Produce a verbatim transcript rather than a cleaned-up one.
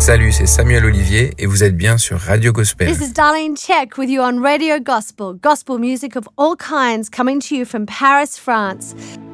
Salut, c'est Samuel Olivier et vous êtes bien sur Radio Gospel. This is Darlene Check with you on Radio Gospel. Gospel music of all kinds coming to you from Paris, France.